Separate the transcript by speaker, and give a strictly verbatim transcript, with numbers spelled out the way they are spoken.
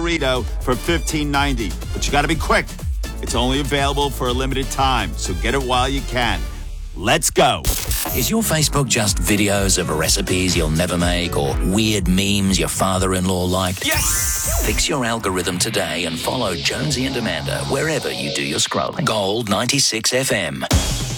Speaker 1: burrito for fifteen ninety. But you got to be quick. It's only available for a limited time, so get it while you can. Let's go.
Speaker 2: Is your Facebook just videos of recipes you'll never make or weird memes your father-in-law liked?
Speaker 1: Yes!
Speaker 2: Fix your algorithm today and follow Jonesy and Amanda wherever you do your scrolling. Gold ninety-six F M.